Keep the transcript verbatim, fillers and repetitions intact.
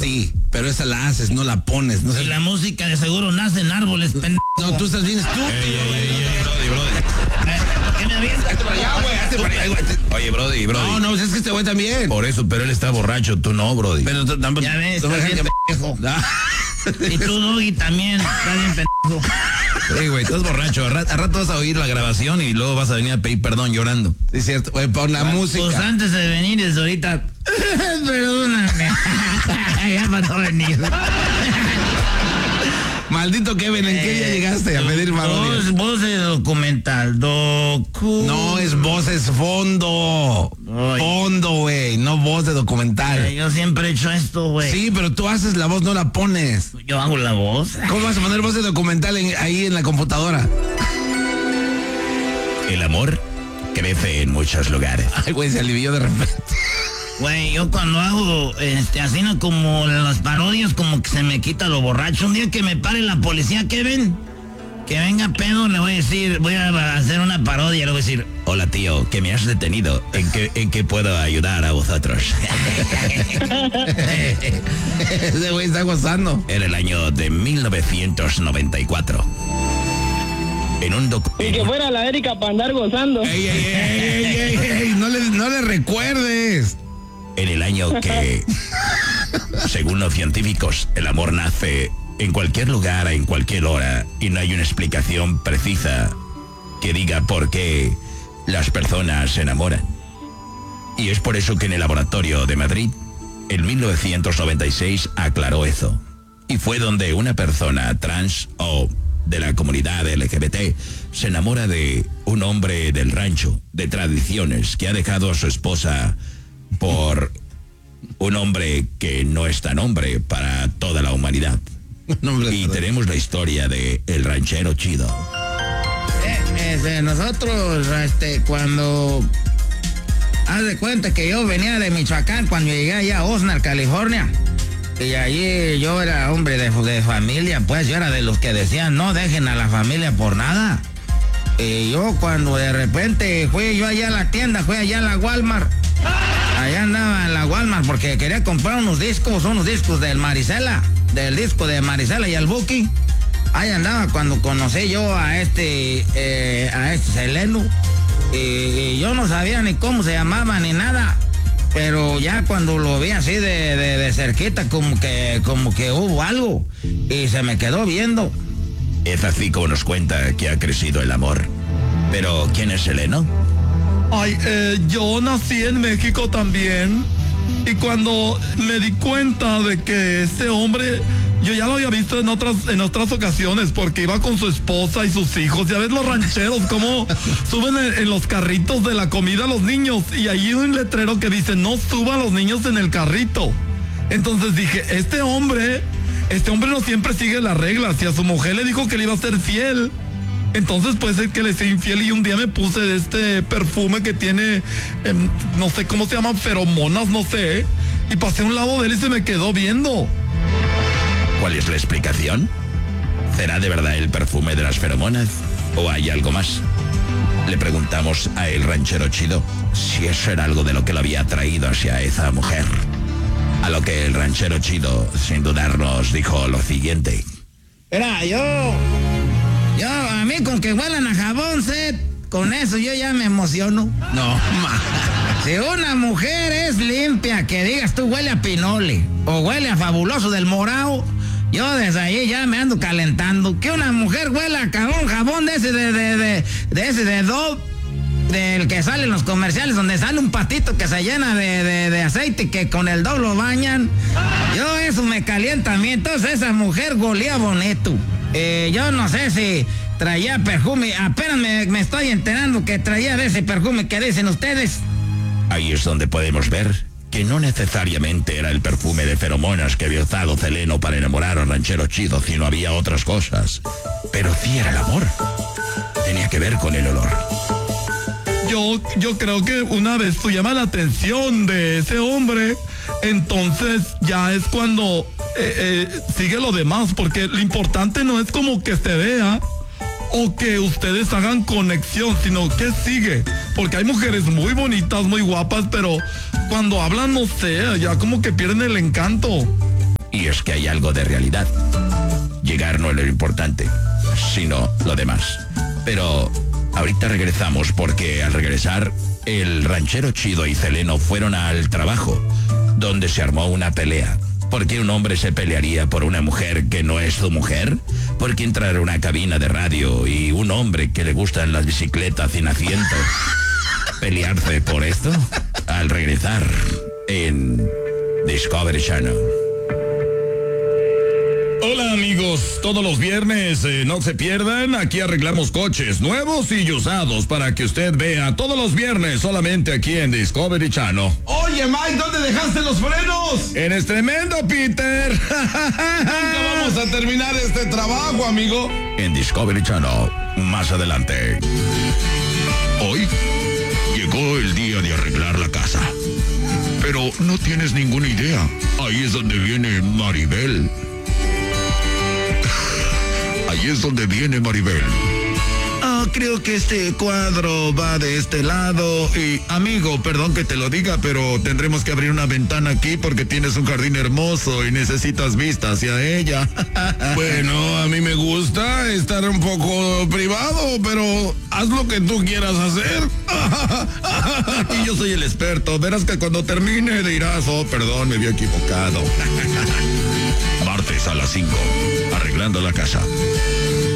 Sí, pero esa la haces, no la pones. No sé. Y la música de seguro nace en árboles, pendejo. No, tú estás bien estúpido. Ey, ey, ey, ey, brody, brody. ¿Por qué me avientas? Hazte para allá, güey, hazte para allá, güey. Oye, brody, brody. No, no, es que este güey también. Por eso, pero él está borracho, tú no, brody. Pero tú tampoco. Ya ves, tú estás ves bien que- pendejo. Ah. Y tú, Doggy, también estás bien pendejo. Ey, güey, estás borracho. A rato, a rato vas a oír la grabación y luego vas a venir a pedir perdón llorando. Sí, es cierto, güey, pon la música. Pues antes de venir desde ahorita, perdóname. Ya para no venir. Maldito Kevin, ¿en qué día llegaste a pedir Voz, parodias? voz de documental, docu... No, es voz, es fondo. Ay. Fondo, güey, no voz de documental. Yo siempre he hecho esto, güey. Sí, pero tú haces la voz, no la pones. Yo hago la voz. ¿Cómo vas a poner voz de documental en- ahí en la computadora? El amor crece en muchos lugares. Ay, güey, se alivió de repente. Güey, yo cuando hago, este, así no como las parodias, como que se me quita lo borracho. Un día que me pare la policía, Kevin, que venga pedo, le voy a decir, voy a hacer una parodia, le voy a decir, Hola, tío, que me has detenido. ¿En qué, en qué puedo ayudar a vosotros? Ese güey está gozando. Era el año de mil novecientos noventa y cuatro. En un docu... Y que fuera la Erika para andar gozando. Ey, ey, ey, ey, ey, ey, no le, no le recuerdes. En el año que, según los científicos, el amor nace en cualquier lugar, en cualquier hora, y no hay una explicación precisa que diga por qué las personas se enamoran. Y es por eso que en el laboratorio de Madrid, en mil novecientos noventa y seis, aclaró eso. Y fue donde una persona trans o de la comunidad L G B T se enamora de un hombre del rancho, de tradiciones, que ha dejado a su esposa por un hombre que no es tan hombre para toda la humanidad. No, hombre, Y tenemos la historia de el ranchero chido. Eh, este, nosotros, este, cuando... Haz de cuenta que yo venía de Michoacán cuando llegué allá a Oxnard, California. Y allí yo era hombre de, de familia, pues yo era de los que decían no dejen a la familia por nada. Y yo cuando de repente fui yo allá a la tienda, fui allá a la Walmart. Allá andaba en la Walmart porque quería comprar unos discos, unos discos del Marisela, del disco de Marisela y el Buki. Ahí andaba cuando conocí yo a este, eh, a este Seleno. Y, y yo no sabía ni cómo se llamaba ni nada. Pero ya cuando lo vi así de, de, de cerquita, como que, como que hubo algo. Y se me quedó viendo. Es así como nos cuenta que ha crecido el amor. Pero, ¿quién es Seleno? Ay, eh, yo nací en México también. Y cuando me di cuenta de que este hombre, yo ya lo había visto en otras, en otras ocasiones, porque iba con su esposa y sus hijos. Ya ves los rancheros cómo suben en, en los carritos de la comida a los niños. Y ahí hay un letrero que dice, no suban los niños en el carrito. Entonces dije, este hombre, este hombre no siempre sigue las reglas. Y a su mujer le dijo que le iba a ser fiel. Entonces puede ser que le sea infiel y un día me puse de este perfume que tiene, eh, no sé cómo se llaman, feromonas, no sé, y pasé a un lado de él y se me quedó viendo. ¿Cuál es la explicación? ¿Será de verdad el perfume de las feromonas? ¿O hay algo más? Le preguntamos a el ranchero chido si eso era algo de lo que lo había atraído hacia esa mujer. A lo que el ranchero chido, sin dudarnos, dijo lo siguiente. Mira, yo, yo, a mí con que huelan a jabón, Seth, con eso yo ya me emociono. No, ma. Si una mujer es limpia, que digas tú huele a pinole, o huele a fabuloso del morao, yo desde ahí ya me ando calentando. Que una mujer huela a jabón, jabón de ese de, de, de, de ese de Dove, del que sale en los comerciales, donde sale un patito que se llena de, de, de aceite, que con el Dove lo bañan. Yo eso me calienta a mí. Entonces esa mujer golía bonito. Eh, yo no sé si traía perfume, apenas me, me estoy enterando que traía de ese perfume que dicen ustedes. Ahí es donde podemos ver que no necesariamente era el perfume de feromonas que había usado Seleno para enamorar al ranchero chido, sino había otras cosas. Pero sí era el amor. Tenía que ver con el olor. Yo, yo creo que una vez tú llamas la atención de ese hombre, entonces ya es cuando eh, eh, sigue lo demás, porque lo importante no es como que se vea o que ustedes hagan conexión, sino que sigue, porque hay mujeres muy bonitas, muy guapas, pero cuando hablan, no sé, ya como que pierden el encanto. hay algo de realidad. Llegar no es lo importante, sino lo demás. Pero ahorita regresamos porque al regresar, el ranchero Chido y Seleno fueron al trabajo, donde se armó una pelea. ¿Por qué un hombre se pelearía por una mujer que no es su mujer? ¿Por qué entrar a una cabina de radio y un hombre que le gustan las bicicletas sin asiento pelearse por esto? Al regresar en Discovery Channel. Hola amigos, todos los viernes eh, no se pierdan, aquí arreglamos coches nuevos y usados para que usted vea todos los viernes solamente aquí en Discovery Channel. Oye Mike, ¿dónde dejaste los frenos? En este tremendo, Peter. Nunca vamos a terminar este trabajo, amigo. En Discovery Channel, más adelante. Hoy llegó el día de arreglar la casa. Pero no tienes ninguna idea. Ahí es donde viene Maribel. Ahí es donde viene Maribel. Ah, creo que este cuadro va de este lado y, amigo, perdón que te lo diga, pero tendremos que abrir una ventana aquí porque tienes un jardín hermoso y necesitas vista hacia ella. Bueno, a mí me gusta estar un poco privado, pero haz lo que tú quieras hacer. Aquí yo soy el experto. Verás que cuando termine dirás, oh, perdón, me había equivocado. Martes a las cinco, arreglando la casa.